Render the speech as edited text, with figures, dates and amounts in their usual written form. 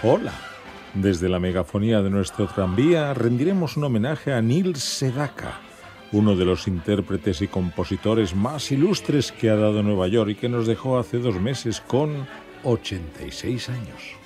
Hola. Desde la megafonía de nuestro tranvía rendiremos un homenaje a Neil Sedaka, uno de los intérpretes y compositores más ilustres que ha dado Nueva York y que nos dejó hace 2 meses con 86 años.